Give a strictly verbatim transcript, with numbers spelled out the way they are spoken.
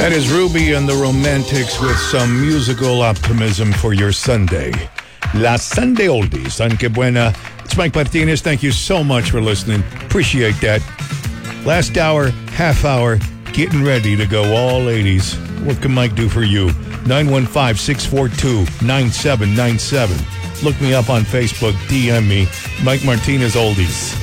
That is Ruby and the Romantics with some musical optimism for your Sunday. La Sunday Oldies. San que buena. It's Mike Martinez. Thank you so much for listening. Appreciate that. Last hour, half hour, getting ready to go all eighties. What can Mike do for you? nine one five, six four two, nine seven nine seven. Look me up on Facebook. D M me. Mike Martinez Oldies.